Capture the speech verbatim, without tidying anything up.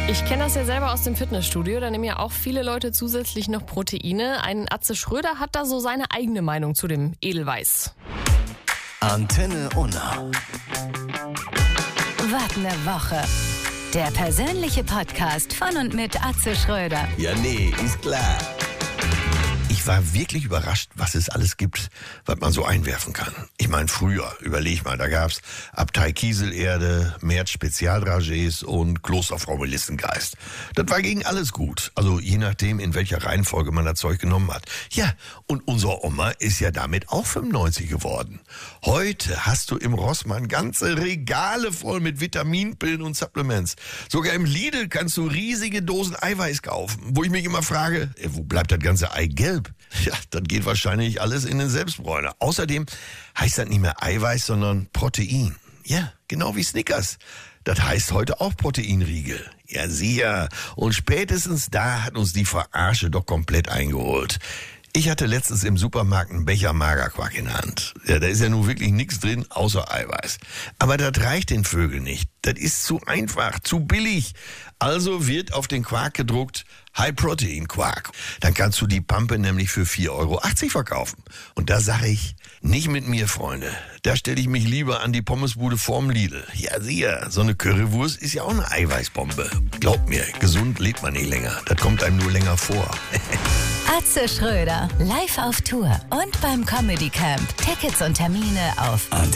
Ich kenne das ja selber aus dem Fitnessstudio, da nehmen ja auch viele Leute zusätzlich noch Proteine. Ein Atze Schröder hat da so seine eigene Meinung zu dem Edelweiß. Antenne Unna. Was ne Woche. Der persönliche Podcast von und mit Atze Schröder. Ja, nee, ist klar. Ich war wirklich überrascht, was es alles gibt, was man so einwerfen kann. Ich meine, früher, überleg mal, da gab's Abtei Kieselerde, Merz Spezialdragés und Klosterfrau Melissengeist. Das war gegen alles gut. Also je nachdem, in welcher Reihenfolge man das Zeug genommen hat. Ja, und unsere Oma ist ja damit auch fünfundneunzig geworden. Heute hast du im Rossmann ganze Regale voll mit Vitaminpillen und Supplements. Sogar im Lidl kannst du riesige Dosen Eiweiß kaufen. Wo ich mich immer frage, ey, wo bleibt das ganze Eigelb? Ja, das geht wahrscheinlich alles in den Selbstbräuner. Außerdem heißt das nicht mehr Eiweiß, sondern Protein. Ja, genau wie Snickers. Das heißt heute auch Proteinriegel. Ja, sicher. Und spätestens da hat uns die Verarsche doch komplett eingeholt. Ich hatte letztens im Supermarkt einen Becher Magerquark in der Hand. Ja, da ist ja nun wirklich nichts drin, außer Eiweiß. Aber das reicht den Vögeln nicht. Das ist zu einfach, zu billig. Also wird auf den Quark gedruckt High-Protein-Quark. Dann kannst du die Pampe nämlich für vier Euro achtzig verkaufen. Und da sag ich, nicht mit mir, Freunde. Da stelle ich mich lieber an die Pommesbude vorm Lidl. Ja, sicher, so eine Currywurst ist ja auch eine Eiweißbombe. Glaubt mir, gesund lebt man nicht länger. Das kommt einem nur länger vor. Atze Schröder, live auf Tour und beim Comedy Camp. Tickets und Termine auf Antenne.